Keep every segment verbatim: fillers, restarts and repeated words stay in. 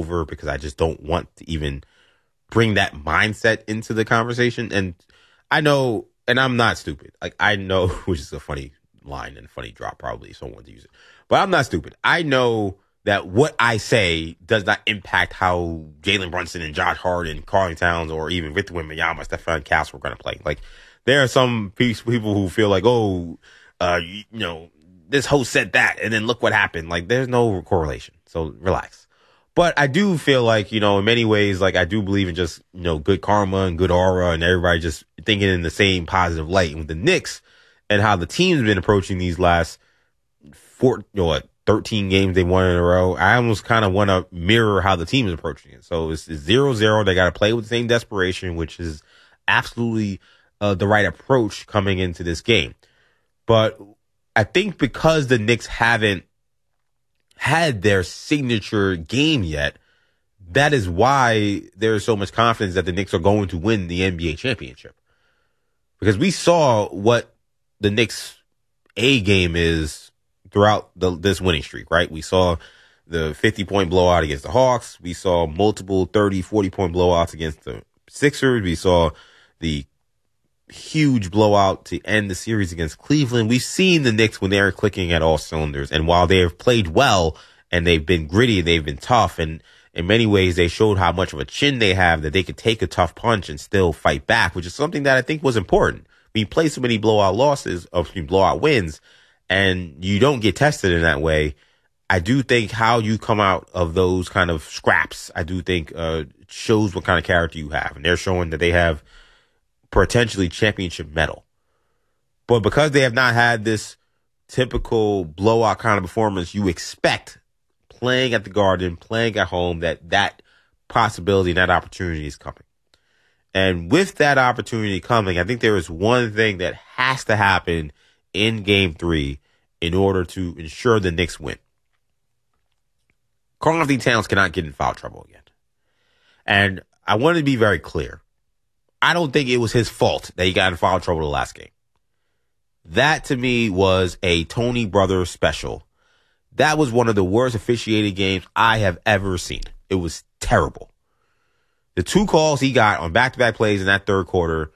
over because I just don't want to even bring that mindset into the conversation. And I know, and I'm not stupid. Like, I know, which is a funny line and funny drop, probably someone to use it. But I'm not stupid. I know that what I say does not impact how Jalen Brunson and Josh Hart and Karl Towns or even Victor Wembanyama, Stephon Castle are going to play. Like, there are some people who feel like, oh, uh, you, you know, this host said that, and then look what happened. Like, there's no correlation. So relax. But I do feel like, you know, in many ways, like, I do believe in just, you know, good karma and good aura and everybody just thinking in the same positive light. And with the Knicks and how the team's been approaching these last four, you know, what, thirteen games they won in a row, I almost kind of want to mirror how the team is approaching it. So it's zero zero. They got to play with the same desperation, which is absolutely uh, the right approach coming into this game. But I think because the Knicks haven't had their signature game yet, that is why there is so much confidence that the Knicks are going to win the N B A championship. Because we saw what the Knicks A game is throughout the, this winning streak, right? We saw the fifty-point blowout against the Hawks. We saw multiple thirty, forty-point blowouts against the Sixers. We saw the huge blowout to end the series against Cleveland. We've seen the Knicks when they're clicking at all cylinders. And while they have played well and they've been gritty, they've been tough, and in many ways they showed how much of a chin they have, that they could take a tough punch and still fight back, which is something that I think was important. We play so many blowout losses, or blowout wins, and you don't get tested in that way. I do think how you come out of those kind of scraps, I do think uh, shows what kind of character you have. And they're showing that they have potentially championship metal. But because they have not had this typical blowout kind of performance, you expect playing at the Garden, playing at home, that that possibility and that opportunity is coming. And with that opportunity coming, I think there is one thing that has to happen in game three in order to ensure the Knicks win. Karl-Anthony Towns cannot get in foul trouble again. And I want to be very clear. I don't think it was his fault that he got in foul trouble the last game. That, to me, was a Tony Brothers special. That was one of the worst officiated games I have ever seen. It was terrible. The two calls he got on back-to-back plays in that third quarter.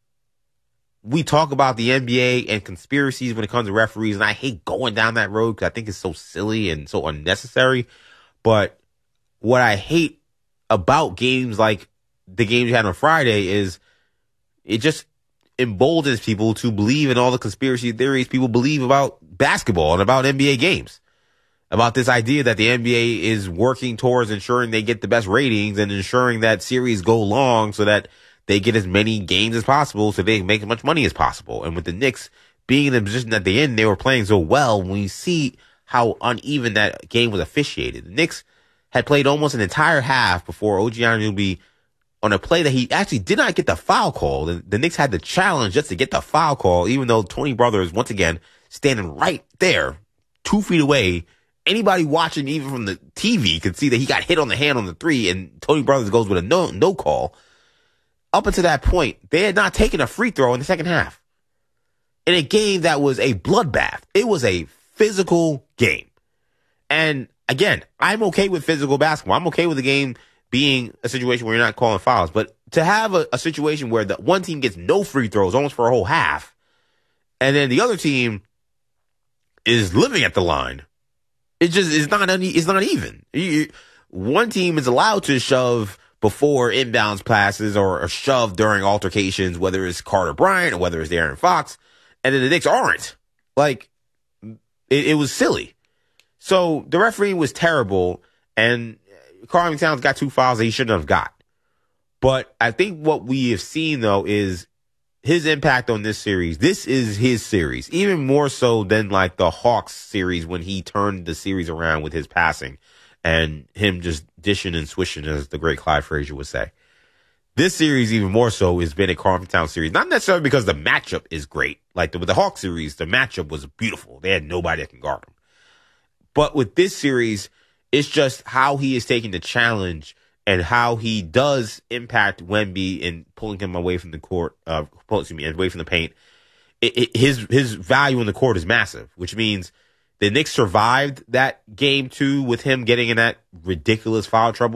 We talk about the N B A and conspiracies when it comes to referees, and I hate going down that road because I think it's so silly and so unnecessary. But what I hate about games like the games you had on Friday is it just emboldens people to believe in all the conspiracy theories people believe about basketball and about N B A games. About this idea that the N B A is working towards ensuring they get the best ratings and ensuring that series go long so that they get as many games as possible so they can make as much money as possible. And with the Knicks being in the position at the end, they were playing so well, when you see how uneven that game was officiated. The Knicks had played almost an entire half before O G Anunoby, on a play that he actually did not get the foul call. The, the Knicks had the challenge just to get the foul call, even though Tony Brothers, once again, standing right there, two feet away. Anybody watching, even from the T V, could see that he got hit on the hand on the three, and Tony Brothers goes with a no, no call. Up until that point, they had not taken a free throw in the second half. In a game that was a bloodbath. It was a physical game. And again, I'm okay with physical basketball. I'm okay with the game being a situation where you're not calling fouls. But to have a, a situation where the one team gets no free throws almost for a whole half, and then the other team is living at the line, it just is not it's not even. You, one team is allowed to shove before inbounds passes or, or shove during altercations, whether it's Carter Bryant or whether it's De'Aaron Fox, and then the Knicks aren't. Like, it, it was silly. So the refereeing was terrible, and Karl-Anthony Towns got two fouls that he shouldn't have got. But I think what we have seen, though, is his impact on this series. This is his series, even more so than like the Hawks series when he turned the series around with his passing and him just dishing and swishing, as the great Clyde Frazier would say. This series, even more so, has been a Karl-Anthony Towns series. Not necessarily because the matchup is great. Like the, with the Hawks series, the matchup was beautiful. They had nobody that can guard him. But with this series, it's just how he is taking the challenge and how he does impact Wemby in pulling him away from the court, uh, excuse me, away from the paint. It, it, his his value in the court is massive, which means the Knicks survived that game two with him getting in that ridiculous foul trouble.